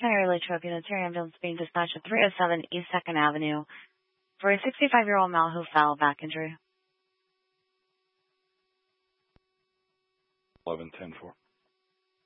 County Latrobe Unitarian Ambulance being dispatched at 307 East 2nd Avenue for a 65-year-old male who fell. Back injury. 11-10-4.